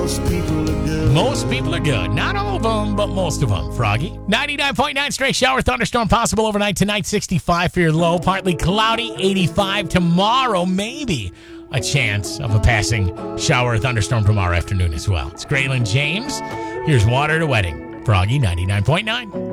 Most people are good. Most people are good. Not all of them, but most of them. Froggy. 99.9 straight shower thunderstorm possible overnight tonight. 65 for your low. Partly cloudy. 85 tomorrow. Maybe a chance of a passing shower or thunderstorm tomorrow afternoon as well. It's Graylin James. Here's Water to Wedding. Froggy 99.9.